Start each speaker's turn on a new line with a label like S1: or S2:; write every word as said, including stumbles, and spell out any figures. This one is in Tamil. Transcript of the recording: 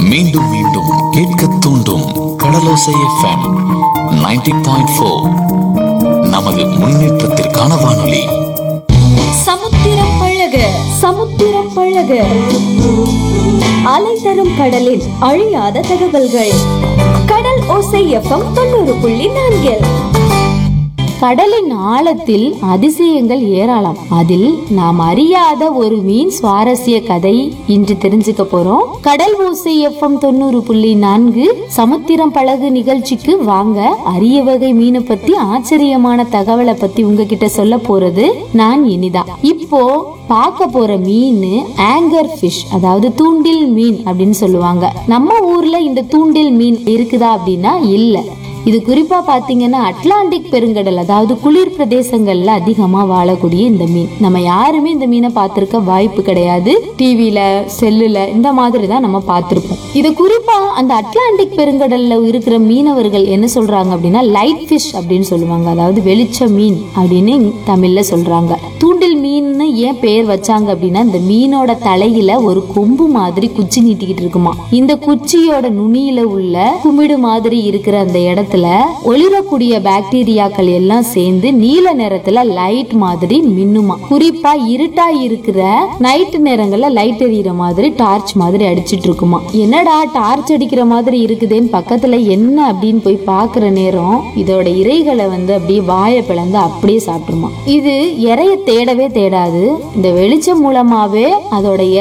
S1: மீண்டும் மீண்டும் கேட்க தூண்டும் கடலோசை எஃப்எம் நைன்டி பாயிண்ட் ஃபோர். நமது முன்னேற்றத்திற்கான வானொலி.
S2: சமுத்திரம் பழக சமுத்திரம் பழக அலை தரும் கடலில் அழியாத தகவல்கள். கடல் ஓசை எஃப்எம் தொண்ணூறு புள்ளி நான்கில்.
S3: கடலின் ஆழத்தில் அதிசயங்கள் ஏராளம். அதில் நாம் அறியாத ஒரு மீன் சுவாரஸ்ய கதை இன்று தெரிஞ்சுக்க போறோம். கடல் ஓசை எஃப்எம் தொண்ணூறு புள்ளி நான்கு சமுத்திரம் பழகு நிகழ்ச்சிக்கு வாங்க. அரிய வகை மீனை பத்தி ஆச்சரியமான தகவலை பத்தி உங்ககிட்ட சொல்ல போறது நான் இனிதா. இப்போ பார்க்க போற மீன் ஆங்கர் ஃபிஷ், அதாவது தூண்டில் மீன் அப்படின்னு சொல்லுவாங்க. நம்ம ஊர்ல இந்த தூண்டில் மீன் இருக்குதா அப்படின்னா இல்ல. இது குறிப்பா பாத்தீங்கன்னா அட்லாண்டிக் பெருங்கடல், அதாவது குளிர் பிரதேசங்கள்ல அதிகமா வாழக்கூடிய இந்த மீன். நம்ம யாருமே இந்த மீனை பார்த்திருக்க வாய்ப்பு கிடையாது. டிவில செல்லுல இந்த மாதிரி தான் நம்ம பார்த்திருப்போம். இது குறிப்பா அந்த அட்லாண்டிக் பெருங்கடல்ல இருக்கிற மீனவர்கள் என்ன சொல்றாங்க அப்படின்னா லைட் ஃபிஷ் அப்படின்னு சொல்லுவாங்க. அதாவது வெளிச்ச மீன் அப்படின்னு தமிழ்ல சொல்றாங்க. தூண்டில் மீன் ஏன் பெயர் வச்சாங்க அப்படின்னா இந்த மீனோட தலையில ஒரு கொம்பு மாதிரி குச்சி நீட்டிக்கிட்டு இருக்குமா. இந்த குச்சியோட நுனியில உள்ள குமிடு மாதிரி இருக்கிற அந்த இடத்துல ஒளிரக்கூடிய பாக்டீரியாக்கள் எல்லாம் சேர்ந்து நீல நிறத்துல லைட் மாதிரி மின்னுமா. குறிப்பா இருட்டா இருக்கிற நைட் நேரங்கள்ல லைட் எரியிற மாதிரி டார்ச் மாதிரி அடிச்சிட்டு இருக்குமா. என்னடா டார்ச் அடிக்கிற மாதிரி இருக்குதுன்னு பக்கத்துல என்ன அப்படின்னு போய் பாக்குற நேரம் இதோட இறைகளை வந்து அப்படியே வாயை பிளந்து அப்படியே சாப்பிட்டுருமா. இது இறைய தேடவே தேடாது. இந்த வெளிச்சம் மூலமாவே அதோட